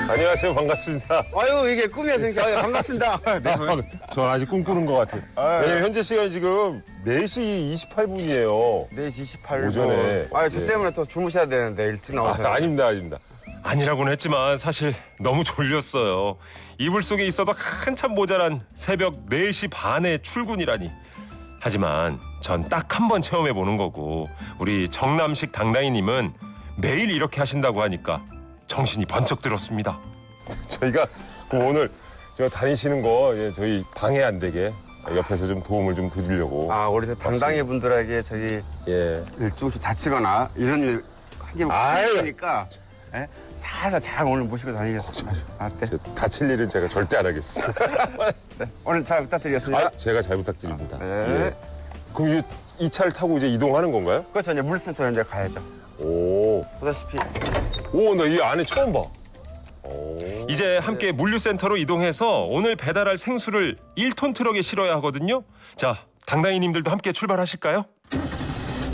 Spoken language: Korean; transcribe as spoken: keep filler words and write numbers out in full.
안녕하세요. 반갑습니다. 아유 이게 꿈이야 생시. 아유 반갑습니다. 네, 아, 전 아직 꿈꾸는 것 같아요. 아, 왜냐면 현재 시간이 지금 네 시 이십팔 분이에요. 네 시 이십팔 분. 오전에. 아유 저 예. 때문에 또 주무셔야 되는데 일찍 나오셔야 아, 아닙니다, 아닙니다. 아니라고는 했지만 사실 너무 졸렸어요. 이불 속에 있어도 한참 모자란 새벽 네 시 반에 출근이라니. 하지만 전 딱 한 번 체험해 보는 거고 우리 정남식 당당이님은 매일 이렇게 하신다고 하니까 정신이 번쩍 들었습니다. 저희가 그럼 오늘 제가 다니시는 거 예, 저희 방해 안 되게 옆에서 좀 도움을 좀 드리려고. 아 우리 저 담당의 분들에게 저기 예. 일주일씩 다치거나 이런 일 하기 아유. 싫으니까 예? 살살 잘 오늘 모시고 다니겠습니다. 아, 네. 저 다칠 일은 제가 절대 안 하겠습니다. 네. 오늘 잘 부탁드리겠습니다. 아, 제가 잘 부탁드립니다. 네. 예. 그럼 이, 이 차를 타고 이제 이동하는 건가요? 그렇죠. 이제 물센터 이제 가야죠. 오, 보다시피 오, 나 이 안에 처음 봐. 오. 이제 함께 물류센터로 이동해서 오늘 배달할 생수를 일 톤 트럭에 실어야 하거든요. 자, 당당이님들도 함께 출발하실까요?